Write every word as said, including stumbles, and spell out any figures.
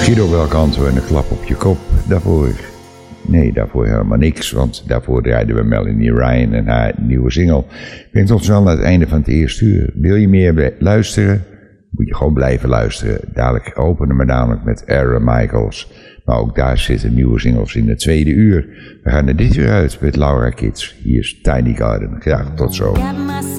Guido Belcanto en een klap op je kop. Daarvoor, nee, daarvoor helemaal niks. Want daarvoor draaiden we Melanie Ryan en haar nieuwe single. Brengt ons wel naar het einde van het eerste uur. Wil je meer luisteren? Moet je gewoon blijven luisteren. Dadelijk openen we namelijk met Aaron Michaels. Maar ook daar zitten nieuwe singles in het tweede uur. We gaan er dit uur uit met Laura Kids. Hier is Tiny Garden. Graag tot zo.